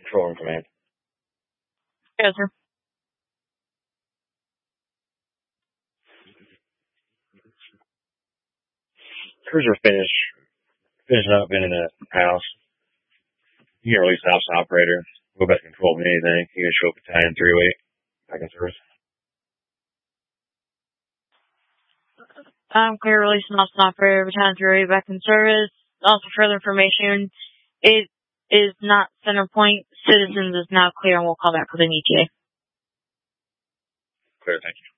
Control Room Command. Yes, sir. Cruiser finishing up in the house. You can release the option operator. Go back to control of anything. You can show up battalion 308. Back in service. I'm clear, release an option operator, battalion 308 back in service. Also, further information, it is not center point. Citizens is now clear, and we'll call back for the ETA. Clear, thank you.